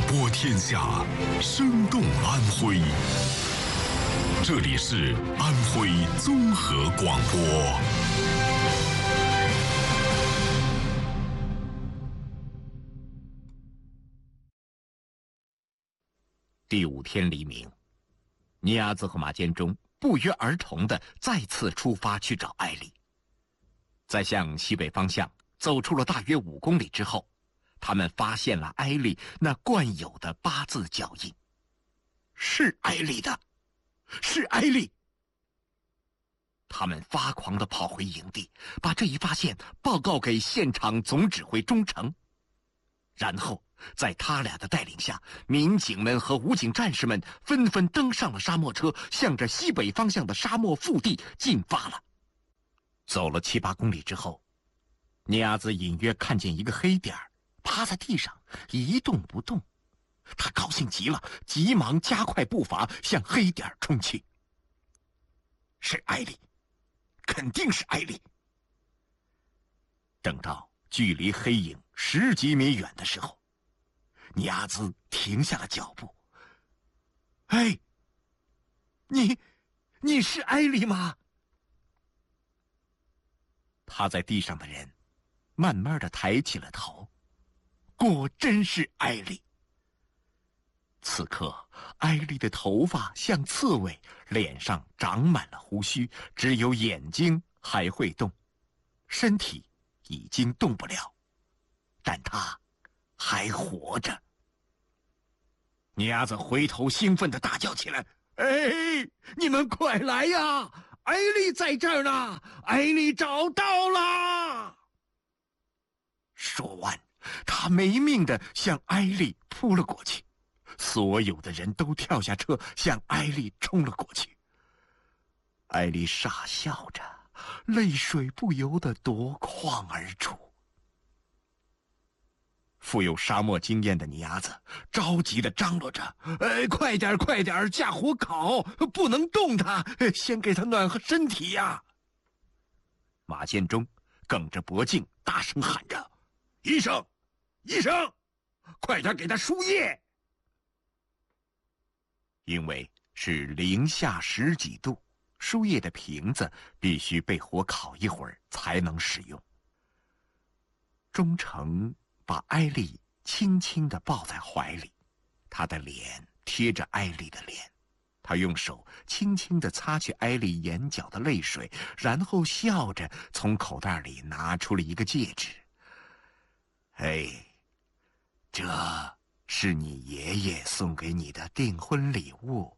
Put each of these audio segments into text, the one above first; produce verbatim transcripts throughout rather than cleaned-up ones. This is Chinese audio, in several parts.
播天下，生动安徽。这里是安徽综合广播。 第五天黎明，尼阿兹和马建忠不约而同地再次出发去找艾丽。在向西北方向走出了大约五公里之后，他们发现了艾丽那惯有的八字脚印。是艾丽的，是艾丽！他们发狂地跑回营地，把这一发现报告给现场总指挥钟诚。然后在他俩的带领下，民警们和武警战士们纷纷登上了沙漠车，向着西北方向的沙漠腹地进发了。走了七八公里之后，尼阿兹隐约看见一个黑点儿趴在地上一动不动，他高兴极了，急忙加快步伐向黑点冲去。是艾丽，肯定是艾丽。等到距离黑影十几米远的时候，尼阿兹停下了脚步。哎，你你是艾丽吗？趴在地上的人慢慢地抬起了头，果真是艾丽。此刻艾丽的头发像刺猬，脸上长满了胡须，只有眼睛还会动，身体已经动不了，但她还活着。尼阿兹回头兴奋地大叫起来：哎，你们快来呀，艾丽在这儿呢，艾丽找到了！说完，他没命地向艾丽扑了过去。所有的人都跳下车，向艾丽冲了过去。艾丽傻笑着，泪水不由得夺眶而出。富有沙漠经验的尼阿兹着急地张罗着：哎，快点快点，架火烤，不能动他，先给他暖和身体呀！马建忠梗着脖颈大声喊着：医生，医生，快点给他输液！因为是零下十几度，输液的瓶子必须被火烤一会儿才能使用。钟诚把艾丽轻轻地抱在怀里，他的脸贴着艾丽的脸，他用手轻轻地擦去艾丽眼角的泪水，然后笑着从口袋里拿出了一个戒指。哎，这是你爷爷送给你的订婚礼物。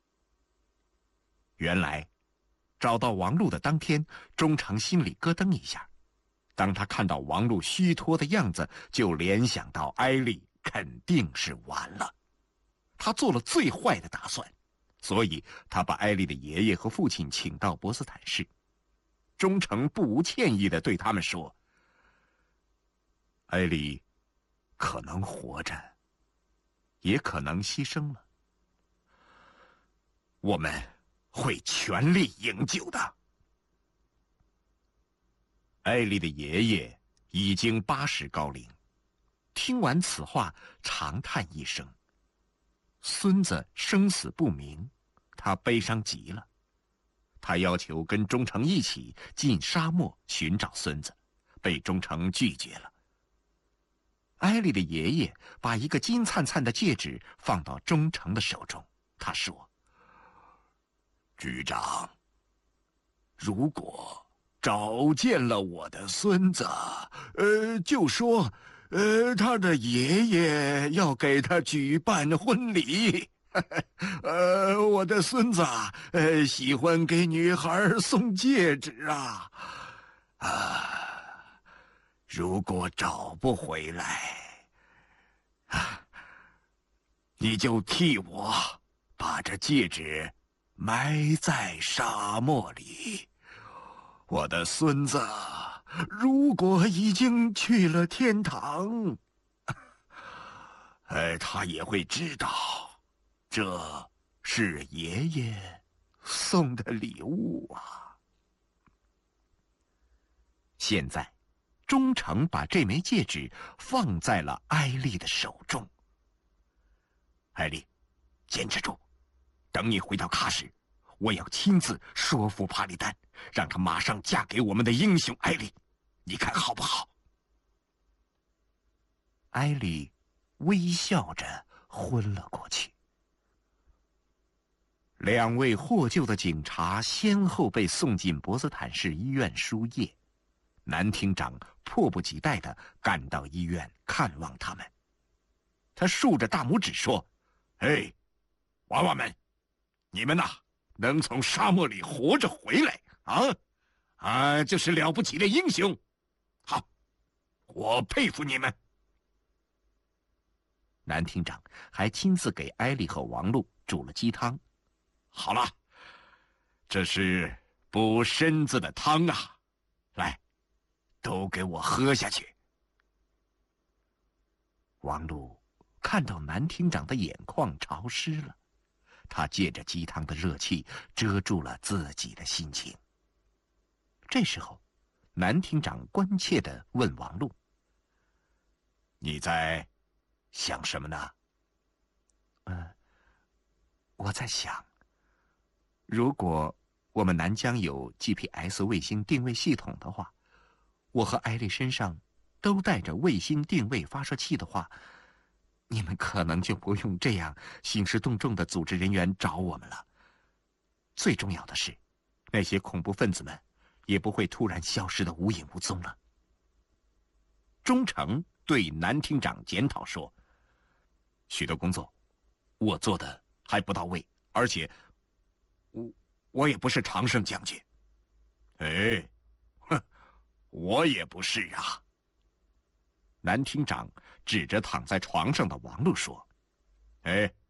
原来找到王璐的当天，钟诚心里咯噔一下，当他看到王璐虚脱的样子，就联想到艾丽肯定是完了。他做了最坏的打算，所以他把艾丽的爷爷和父亲请到博斯坦市。钟诚不无歉意地对他们说：艾丽可能活着，也可能牺牲了，我们会全力营救的。艾丽的爷爷已经八十高龄，听完此话长叹一声。孙子生死不明，他悲伤极了。他要求跟钟诚一起进沙漠寻找孙子，被钟诚拒绝了。艾丽的爷爷把一个金灿灿的戒指放到钟诚的手中，他说：局长，如果找见了我的孙子，呃，就说，呃，他的爷爷要给他举办婚礼。呃，我的孙子啊，呃，喜欢给女孩送戒指啊，啊。如果找不回来，啊，你就替我把这戒指埋在沙漠里。我的孙子如果已经去了天堂，呃，他也会知道这是爷爷送的礼物啊。现在钟诚把这枚戒指放在了艾丽的手中， 艾丽，坚持住，等你回到喀什，我要亲自说服帕里丹，让她马上嫁给我们的英雄艾丽，你看好不好？”艾丽微笑着昏了过去。两位获救的警察先后被送进博斯坦市医院输液，南厅长迫不及待地赶到医院看望他们。他竖着大拇指说：“哎，娃娃们，你们呐，能从沙漠里活着回来啊，啊，就是了不起的英雄。好，我佩服你们。”南厅长还亲自给艾丽和王璐煮了鸡汤。好了，这是补身子的汤啊，来，都给我喝下去。王璐看到南厅长的眼眶潮湿了，他借着鸡汤的热气遮住了自己的心情。这时候，南厅长关切地问王璐：“你在想什么呢？”“呃，我在想，如果我们南疆有 G P S 卫星定位系统的话，我和艾丽身上都带着卫星定位发射器的话，你们可能就不用这样兴师动众的组织人员找我们了。最重要的是，那些恐怖分子们也不会突然消失得无影无踪了。”忠诚对南厅长检讨说：“许多工作我做的还不到位，而且我我也不是常胜将军。”“哎，哼，我也不是啊。”南厅长指着躺在床上的王璐说：“哎，